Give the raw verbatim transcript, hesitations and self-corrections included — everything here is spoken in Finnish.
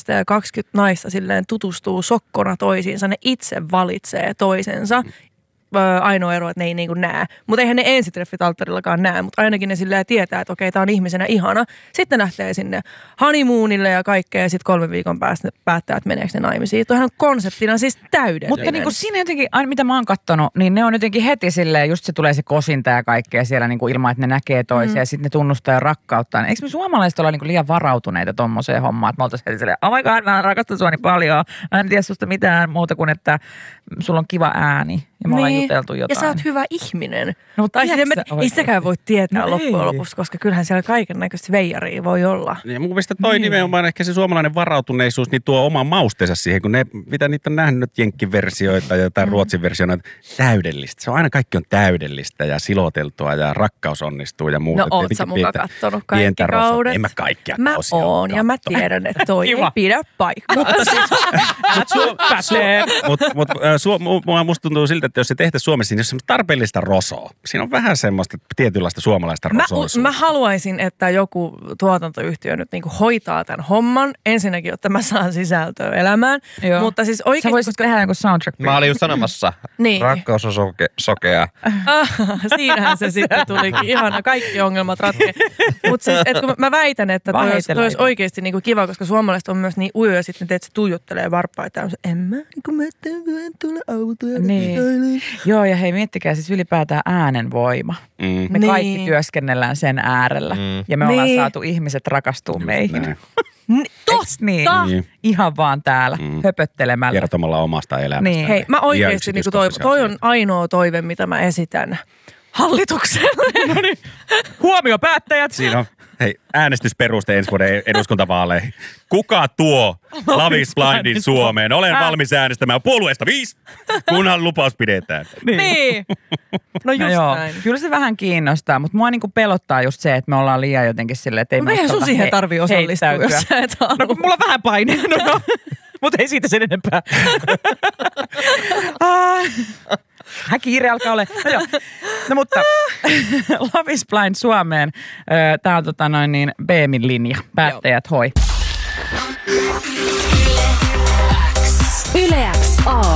miestä ja kaksikymmentä naista silleen tutustuu sokkona toisiinsa. Ne itse valitsee toisensa. Ainoa ero, että ne ei niinku näe. Mutta eihän ne ensitreffit altarillakaan näe, mutta ainakin ne silleen tietää, että okei, tää on ihmisenä ihana. Sitten ne lähtee sinne honeymoonille ja kaikkea, ja sitten kolmen viikon päästä päättää, että meneekö ne naimisiin. Tuohan on konseptina siis täydellinen. Mutta niinku siinä jotenkin, aina mitä mä oon kattonut, niin ne on jotenkin heti silleen, just se tulee se kosinta ja kaikkea siellä niinku ilman, että ne näkee toisia, mm. ja sitten ne tunnustaa ja rakkauttaa. Eikö me suomalaiset olla niinku liian varautuneita tommoseen hommaan, että me oltaisiin heti silleen, oh my god, mä rakastan sua niin paljon, mä en tiedä susta mitään muuta kuin, että sulla on kiva ääni. Ja me ollaan niin. juteltu jotain. Ja sä oot hyvä ihminen. No, tai sitten ei sitäkään voi tietää no loppujen ei. lopuksi, koska kyllähän siellä kaiken näköistä veijaria voi olla. Ja mun mielestä toi niin. nimenomaan ehkä se suomalainen varautuneisuus niin tuo oman mausteensa siihen, kun ne, mitä niitä on nähnyt jenkkiversioita ja jotain mm. ruotsin versioita, täydellistä. Se on aina kaikki on täydellistä ja siloteltua ja rakkaus onnistuu ja muuta. No oot sä muka kattonut kaikki kaudet? En mä kaikkia Mä oon ja mä tiedän, että toi ei pidä paikkaa. Mutta mut, mut, musta tuntuu siltä, että jos se tehtäisiin Suomessa, niin jos semmoista tarpeellista rosoa. Siinä on vähän semmoista tietynlaista suomalaista rosoa. Mä, mä haluaisin, että joku tuotantoyhtiö nyt niinku hoitaa tämän homman. Ensinnäkin, jotta mä saan sisältöä elämään. Joo. Mutta siis oikein, sä voisit koska... tehdä joku soundtrack. Mä olin just sanomassa. niin. Rakkaus on soke, sokea. Ah, siinähän se sitten tulikin. Ihana, kaikki ongelmat ratkee. Mutta siis, et kun mä väitän, että toi olisi, toi olisi oikeasti niinku kiva, koska suomalaiset on myös niin ujoja sitten, että se tuijottelee varpaita. Ja en mä, kun mä teen tuolla autoja. Niin. Joo, ja hei, miettikää siis ylipäätään äänenvoima. Mm. Me niin. kaikki työskennellään sen äärellä. Mm. Ja me ollaan niin. saatu ihmiset rakastua just meihin. Totta! Niin. niin. Ihan vaan täällä mm. höpöttelemällä. Kertomalla omasta elämästä. Niin. Hei, mä oikeasti, niin toi, toi on ainoa toive, mitä mä esitän hallitukselle. No niin. Huomio päättäjät. Siinä on. Hei, äänestysperuste ensi vuoden eduskuntavaaleihin. Kuka tuo Love is Blindin Suomeen? Olen valmis äänestämään puolueesta viisi, kunhan lupaus pidetään. Niin. niin. No just no joo. näin. Kyllä se vähän kiinnostaa, mutta mua niinku pelottaa just se, että me ollaan liian jotenkin silleen, että ei no me eihän sun siihen tarvii osallistua, jos sä et halua. No kun mulla on vähän paine. No, no. Mutta ei siitä sen enempää. Hän kiire alkaa ole. No joo. No mutta Love is Blind Suomeen. Tää on tota noin niin B M:n linja. Päättäjät hoi. Yle X.